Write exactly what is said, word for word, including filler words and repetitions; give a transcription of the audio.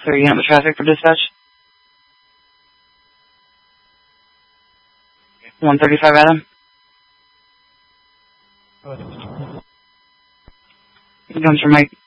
Are you handling the traffic for dispatch? one thirty-five Adam. Going for Mike.